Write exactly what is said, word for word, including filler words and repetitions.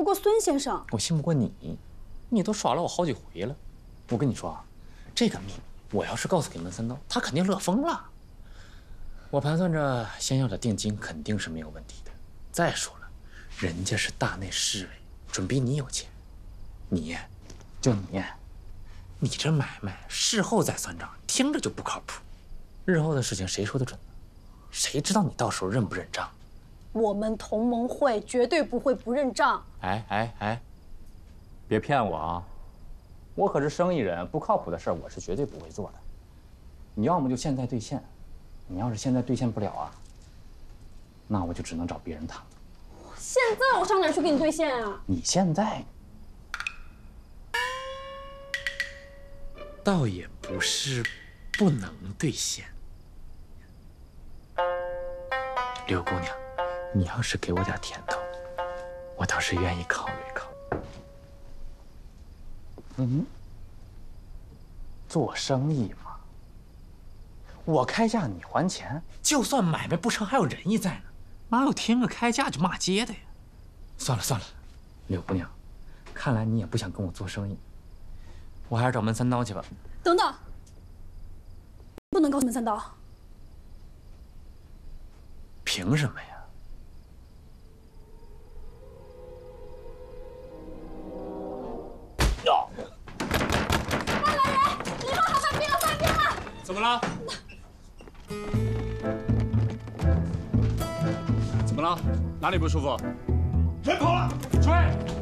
不过孙先生， 我信不过你，你都耍了我好几回了。我跟你说啊，这个秘密我要是告诉给门三刀，他肯定乐疯了。我盘算着先要的定金肯定是没有问题的。再说了，人家是大内侍卫，准比你有钱。你，就你，你这买卖事后再算账，听着就不靠谱。日后的事情谁说的准呢？谁知道你到时候认不认账？ 我们同盟会绝对不会不认账。 哎哎哎，别骗我啊！我可是生意人，不靠谱的事儿我是绝对不会做的。你要么就现在兑现，你要是现在兑现不了啊，那我就只能找别人谈了。 现在我上哪儿去给你兑现啊？ 你现在倒也不是不能兑现。刘姑娘，你要是给我点甜头，我倒是愿意考虑考虑。嗯，做生意嘛，我开价你还钱，就算买卖不成，还有仁义在呢，哪有听个开价就骂街的呀？算了算了，刘姑娘，看来你也不想跟我做生意，我还是找门三刀去吧。 等等，不能告诉门三刀。 凭什么呀？ 呀！来来人，李浩好犯病了，犯病了！ 怎么了？怎么了？哪里不舒服？ 人跑了！ 追！